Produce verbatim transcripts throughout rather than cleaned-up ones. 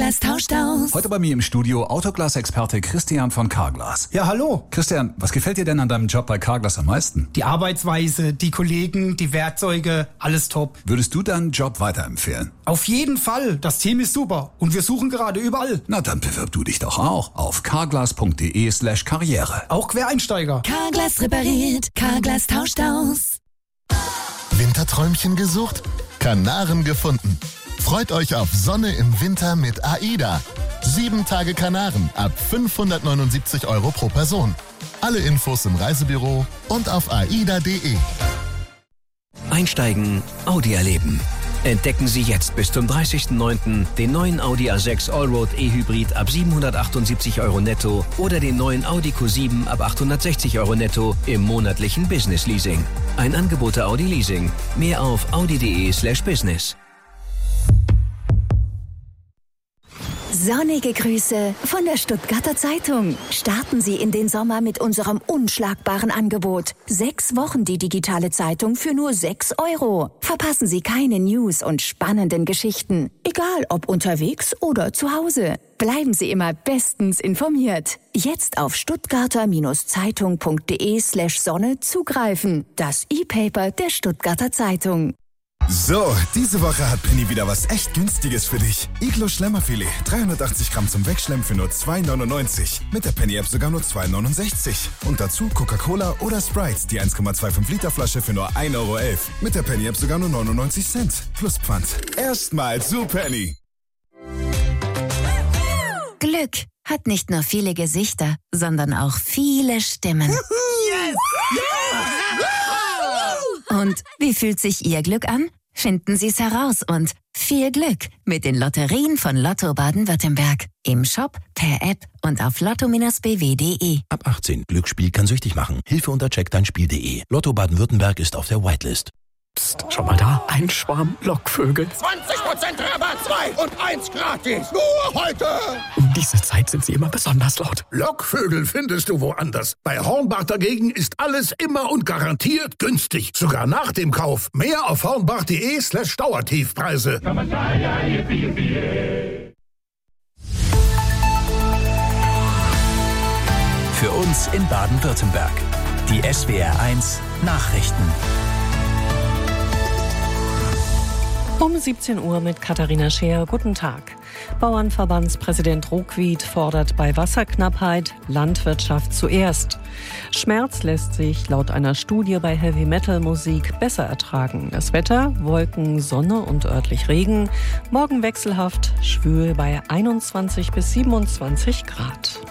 Carglass tauscht aus. Heute bei mir im Studio Autoglas-Experte Christian von Carglass. Ja, hallo. Christian, was gefällt dir denn an deinem Job bei Carglass am meisten? Die Arbeitsweise, die Kollegen, die Werkzeuge, alles top. Würdest du deinen Job weiterempfehlen? Auf jeden Fall. Das Team ist super. Und wir suchen gerade überall. Na, dann bewirb du dich doch auch auf carglass.de slash karriere. Auch Quereinsteiger. Carglass repariert. Carglass tauscht aus. Winterträumchen gesucht? Kanaren gefunden. Freut euch auf Sonne im Winter mit AIDA. Sieben Tage Kanaren ab fünfhundertneunundsiebzig Euro pro Person. Alle Infos im Reisebüro und auf aida punkt de. Einsteigen, Audi erleben. Entdecken Sie jetzt bis zum dreißigsten neunten den neuen Audi A sechs Allroad E-Hybrid ab siebenhundertachtundsiebzig Euro netto oder den neuen Audi Q sieben ab achthundertsechzig Euro netto im monatlichen Business Leasing. Ein Angebot der Audi Leasing. Mehr auf audi.de slash business. Sonnige Grüße von der Stuttgarter Zeitung. Starten Sie in den Sommer mit unserem unschlagbaren Angebot. Sechs Wochen die digitale Zeitung für nur sechs Euro. Verpassen Sie keine News und spannenden Geschichten. Egal ob unterwegs oder zu Hause. Bleiben Sie immer bestens informiert. Jetzt auf stuttgarter-zeitung.de slash Sonne zugreifen. Das E-Paper der Stuttgarter Zeitung. So, diese Woche hat Penny wieder was echt Günstiges für dich. Iglo Schlemmerfilet, dreihundertachtzig Gramm zum Wegschlemmen für nur zwei neunundneunzig. Mit der Penny-App sogar nur zwei neunundsechzig. Und dazu Coca-Cola oder Sprite, die eins Komma fünfundzwanzig Liter Flasche für nur ein Euro elf. Mit der Penny-App sogar nur neunundneunzig Cent. Plus Pfand. Erstmal zu Penny. Glück hat nicht nur viele Gesichter, sondern auch viele Stimmen. Yes! Yeah! Und wie fühlt sich Ihr Glück an? Finden Sie es heraus und viel Glück mit den Lotterien von Lotto Baden-Württemberg. Im Shop, per App und auf lotto b w punkt de. Ab achtzehn. Glücksspiel kann süchtig machen. Hilfe unter check dein Spiel punkt de. Lotto Baden-Württemberg ist auf der Whitelist. Psst, schon mal da. Ein Schwarm Lockvögel. zwanzig Prozent Rabatt, zwei und eins gratis. Nur heute. Um diese Zeit sind sie immer besonders laut. Lockvögel findest du woanders. Bei Hornbach dagegen ist alles immer und garantiert günstig. Sogar nach dem Kauf. Mehr auf hornbach.de slash Dauertiefpreise. Für uns in Baden-Württemberg. Die S W R eins Nachrichten. Um siebzehn Uhr mit Katharina Scheer. Guten Tag. Bauernverbandspräsident Ruckwied fordert bei Wasserknappheit Landwirtschaft zuerst. Schmerz lässt sich laut einer Studie bei Heavy-Metal-Musik besser ertragen. Das Wetter, Wolken, Sonne und örtlich Regen. Morgen wechselhaft, schwül bei einundzwanzig bis siebenundzwanzig Grad.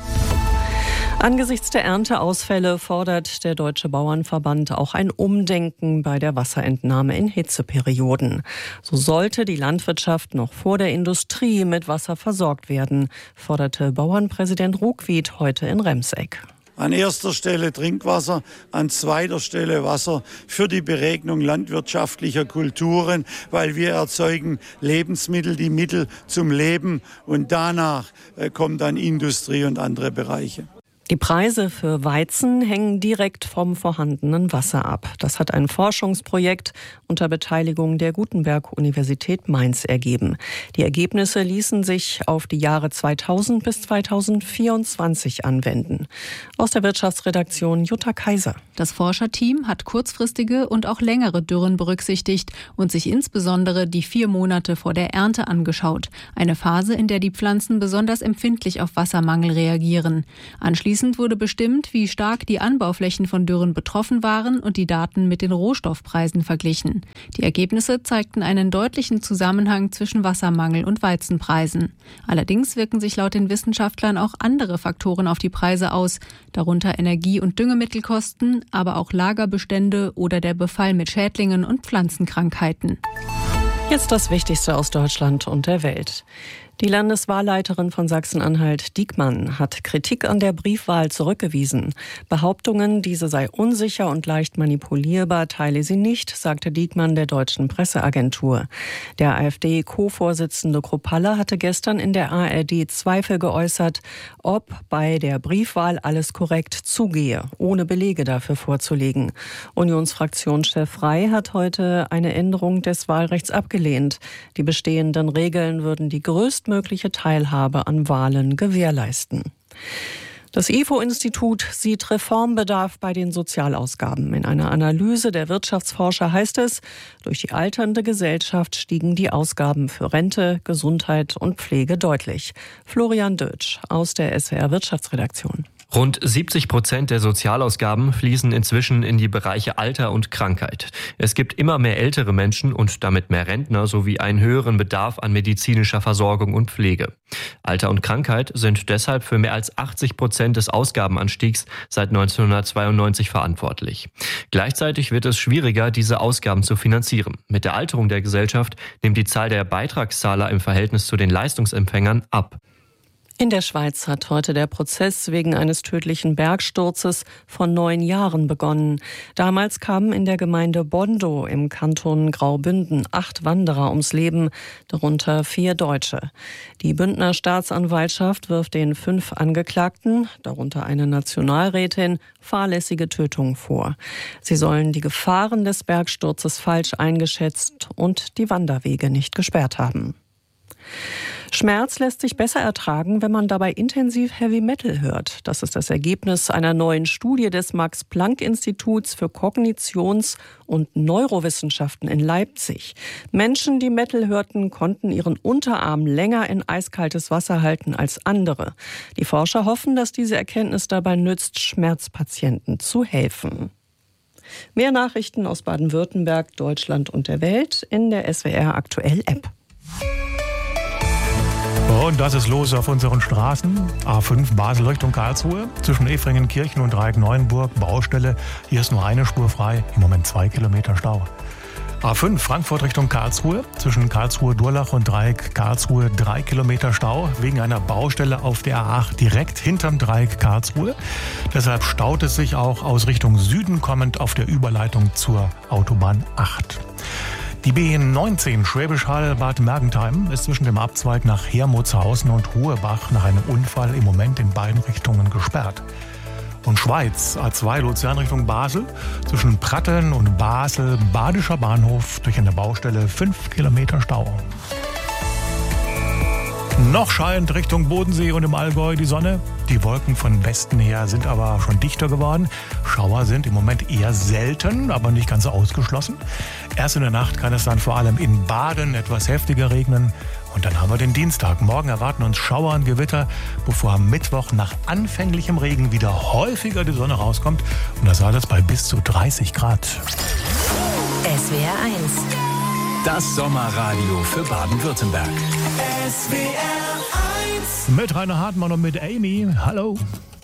Angesichts der Ernteausfälle fordert der Deutsche Bauernverband auch ein Umdenken bei der Wasserentnahme in Hitzeperioden. So sollte die Landwirtschaft noch vor der Industrie mit Wasser versorgt werden, forderte Bauernpräsident Ruckwied heute in Remseck. An erster Stelle Trinkwasser, an zweiter Stelle Wasser für die Beregnung landwirtschaftlicher Kulturen, weil wir erzeugen Lebensmittel, die Mittel zum Leben, und danach äh, kommt dann Industrie und andere Bereiche. Die Preise für Weizen hängen direkt vom vorhandenen Wasser ab. Das hat ein Forschungsprojekt unter Beteiligung der Gutenberg-Universität Mainz ergeben. Die Ergebnisse ließen sich auf die Jahre zweitausend bis zweitausendvierundzwanzig anwenden. Aus der Wirtschaftsredaktion Jutta Kaiser. Das Forscherteam hat kurzfristige und auch längere Dürren berücksichtigt und sich insbesondere die vier Monate vor der Ernte angeschaut. Eine Phase, in der die Pflanzen besonders empfindlich auf Wassermangel reagieren. Anschließend wurde bestimmt, wie stark die Anbauflächen von Dürren betroffen waren und die Daten mit den Rohstoffpreisen verglichen. Die Ergebnisse zeigten einen deutlichen Zusammenhang zwischen Wassermangel und Weizenpreisen. Allerdings wirken sich laut den Wissenschaftlern auch andere Faktoren auf die Preise aus, darunter Energie- und Düngemittelkosten, aber auch Lagerbestände oder der Befall mit Schädlingen und Pflanzenkrankheiten. Jetzt das Wichtigste aus Deutschland und der Welt. Die Landeswahlleiterin von Sachsen-Anhalt, Diekmann, hat Kritik an der Briefwahl zurückgewiesen. Behauptungen, diese sei unsicher und leicht manipulierbar, teile sie nicht, sagte Diekmann der deutschen Presseagentur. Der AfD-Co-Vorsitzende Kruppalla hatte gestern in der A R D Zweifel geäußert, ob bei der Briefwahl alles korrekt zugehe, ohne Belege dafür vorzulegen. Unionsfraktionschef Frey hat heute eine Änderung des Wahlrechts abgelehnt. Die bestehenden Regeln würden die größten größtmögliche Teilhabe an Wahlen gewährleisten. Das I F O-Institut sieht Reformbedarf bei den Sozialausgaben. In einer Analyse der Wirtschaftsforscher heißt es, durch die alternde Gesellschaft stiegen die Ausgaben für Rente, Gesundheit und Pflege deutlich. Florian Dötsch aus der S W R Wirtschaftsredaktion. Rund siebzig Prozent der Sozialausgaben fließen inzwischen in die Bereiche Alter und Krankheit. Es gibt immer mehr ältere Menschen und damit mehr Rentner sowie einen höheren Bedarf an medizinischer Versorgung und Pflege. Alter und Krankheit sind deshalb für mehr als achtzig Prozent des Ausgabenanstiegs seit neunzehnhundertzweiundneunzig verantwortlich. Gleichzeitig wird es schwieriger, diese Ausgaben zu finanzieren. Mit der Alterung der Gesellschaft nimmt die Zahl der Beitragszahler im Verhältnis zu den Leistungsempfängern ab. In der Schweiz hat heute der Prozess wegen eines tödlichen Bergsturzes vor neun Jahren begonnen. Damals kamen in der Gemeinde Bondo im Kanton Graubünden acht Wanderer ums Leben, darunter vier Deutsche. Die Bündner Staatsanwaltschaft wirft den fünf Angeklagten, darunter eine Nationalrätin, fahrlässige Tötung vor. Sie sollen die Gefahren des Bergsturzes falsch eingeschätzt und die Wanderwege nicht gesperrt haben. Schmerz lässt sich besser ertragen, wenn man dabei intensiv Heavy Metal hört. Das ist das Ergebnis einer neuen Studie des Max-Planck-Instituts für Kognitions- und Neurowissenschaften in Leipzig. Menschen, die Metal hörten, konnten ihren Unterarm länger in eiskaltes Wasser halten als andere. Die Forscher hoffen, dass diese Erkenntnis dabei nützt, Schmerzpatienten zu helfen. Mehr Nachrichten aus Baden-Württemberg, Deutschland und der Welt in der S W R Aktuell App. Und das ist los auf unseren Straßen. A fünf Basel Richtung Karlsruhe, zwischen Efringenkirchen und Dreieck-Neuenburg, Baustelle. Hier ist nur eine Spur frei, im Moment zwei Kilometer Stau. A fünf Frankfurt Richtung Karlsruhe, zwischen Karlsruhe-Durlach und Dreieck Karlsruhe drei Kilometer Stau, wegen einer Baustelle auf der A acht direkt hinterm Dreieck Karlsruhe. Deshalb staut es sich auch aus Richtung Süden kommend auf der Überleitung zur Autobahn acht. Die B neunzehn Schwäbisch Hall-Bad Mergentheim ist zwischen dem Abzweig nach Hermutshausen und Hohebach nach einem Unfall im Moment in beiden Richtungen gesperrt. Und Schweiz, A zwei Luzern Richtung Basel, zwischen Pratteln und Basel, Badischer Bahnhof, durch eine Baustelle fünf Kilometer Stau. Noch scheint Richtung Bodensee und im Allgäu die Sonne. Die Wolken von Westen her sind aber schon dichter geworden. Schauer sind im Moment eher selten, aber nicht ganz ausgeschlossen. Erst in der Nacht kann es dann vor allem in Baden etwas heftiger regnen. Und dann haben wir den Dienstag. Morgen erwarten uns Schauer und Gewitter, bevor am Mittwoch nach anfänglichem Regen wieder häufiger die Sonne rauskommt. Und das alles bei bis zu dreißig Grad. S W R eins. Das Sommerradio für Baden-Württemberg. S W R eins. Mit Rainer Hartmann und mit Amy. Hallo.